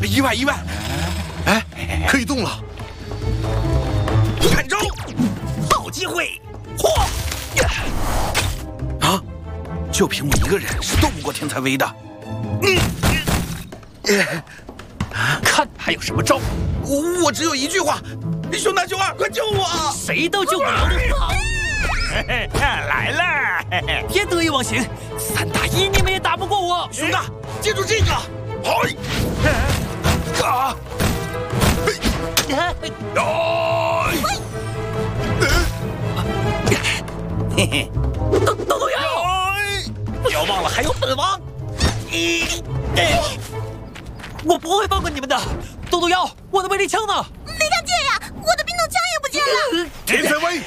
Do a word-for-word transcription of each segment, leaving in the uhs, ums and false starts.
意外意外！哎，可以动了！ 看招！好机会！嚯！ 啊！就凭我一个人是斗不过天才威的。嗯。 看还有什么招？ 我我只有一句话：熊大熊二，快救我！ 谁都救不了的好。嘿嘿，来了！嘿嘿，别得意忘形，三打一你们也打不过我。 熊大，记住这个！嗨！啊！ 嘿嘿，豆豆豆妖，不要忘了还有本王！我不会放过你们的，豆豆妖，我的威力枪呢？ 没看见呀，我的冰冻枪也不见了。 天才威！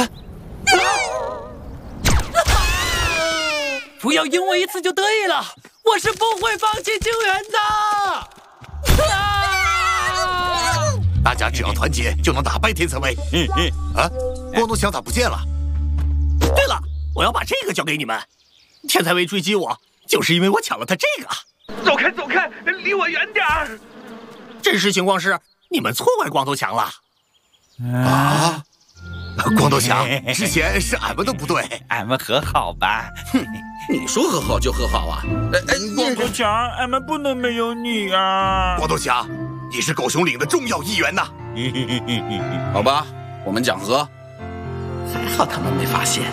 不要赢我一次就得意了，我是不会放弃救援的。啊！ 大家只要团结，就能打败天才威。嗯嗯。啊，光头强咋不见了？ 对了，我要把这个交给你们。天才威追击我，就是因为我抢了他这个。 走开，走开，离我远点儿！ 真实情况是，你们错怪光头强了。 啊！光头强，之前是俺们的不对， 俺们和好吧？ 哼，你说和好就和好啊！ 光头强，俺们不能没有你啊！ 光头强，你是狗熊岭的重要一员呐！好吧，我们讲和。 还好他们没发现。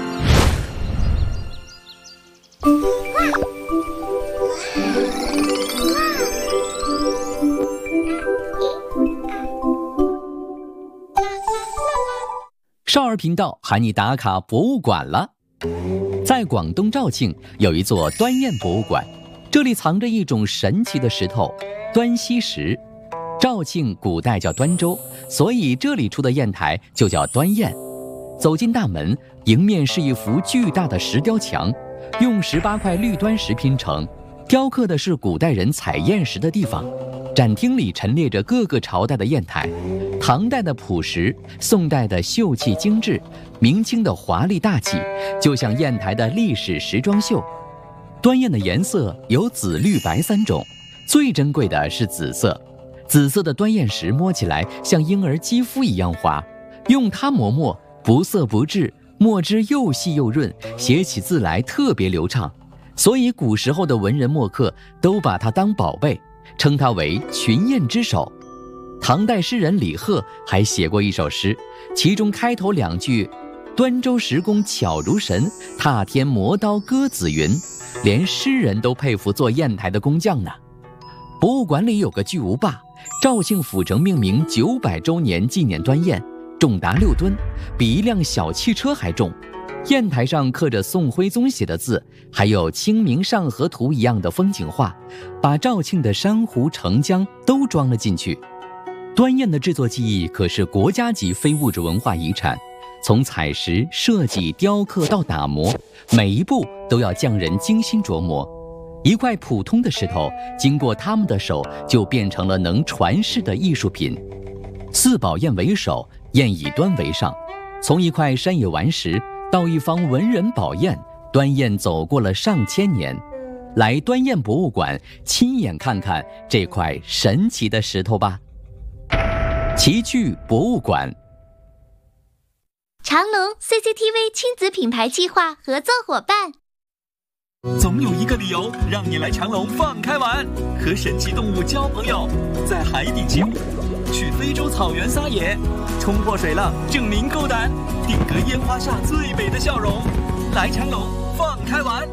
少儿频道喊你打卡博物馆了。在广东肇庆有一座端砚博物馆，这里藏着一种神奇的石头——端溪石。肇庆古代叫端州，所以这里出的砚台就叫端砚。走进大门，迎面是一幅巨大的石雕墙，用十八块绿端石拼成，雕刻的是古代人采砚石的地方。展厅里陈列着各个朝代的砚台，唐代的朴实，宋代的秀气精致，明清的华丽大气，就像砚台的历史时装秀。端砚的颜色有紫、绿、白三种，最珍贵的是紫色。紫色的端砚石摸起来像婴儿肌肤一样滑，用它磨墨，不涩不滞，墨汁又细又润，写起字来特别流畅。所以古时候的文人墨客都把它当宝贝，称它为群砚之首。唐代诗人李贺还写过一首诗，其中开头两句“端州石工巧如神，踏天磨刀割紫云”，连诗人都佩服做砚台的工匠呢。博物馆里有个巨无霸，肇庆府城命名九百周年纪念端砚，重达六吨，比一辆小汽车还重。砚台上刻着宋徽宗写的字，还有《清明上河图》一样的风景画，把肇庆的珊瑚、澄江都装了进去。端砚的制作技艺可是国家级非物质文化遗产，从采石、设计、雕刻到打磨，每一步都要匠人精心琢磨。一块普通的石头，经过他们的手，就变成了能传世的艺术品。四宝砚为首，砚以端为上。从一块山野顽石到一方文人宝砚，端砚走过了上千年。来端砚博物馆亲眼看看这块神奇的石头吧。奇趣博物馆， 长隆 C C T V 亲子品牌计划合作伙伴。 总有一个理由让你来长隆放开玩，和神奇动物交朋友，在海底起舞，去非洲草原撒野，冲破水浪证明够胆，定格烟花下最美的笑容。来长隆放开玩。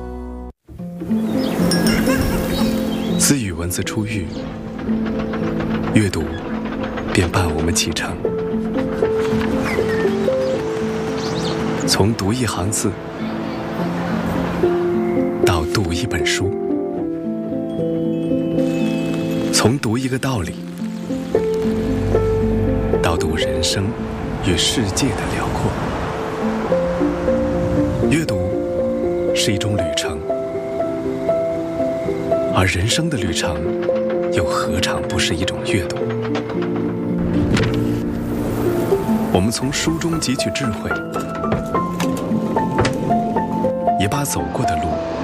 自与文字初遇，阅读便伴我们启程。从读一行字到读一本书，从读一个道理到读人生与世界的辽阔。阅读是一种旅程，而人生的旅程又何尝不是一种阅读？我们从书中汲取智慧，也把走过的路